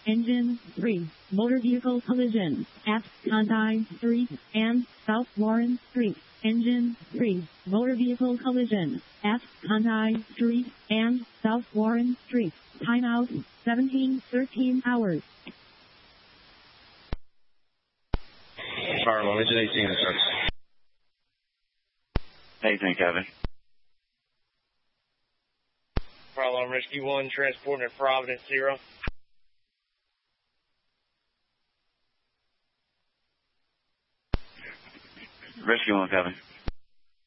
Engine 3, motor vehicle collision at Conti Street and South Warren Street. Engine 3, motor vehicle collision at Conti Street and South Warren Street. Timeout 17:13 hours. Fire alarm, engine 18 in service. 18, Kevin. Fire alarm, rescue 1, transporting at Providence 0. Rescue 1, Kevin.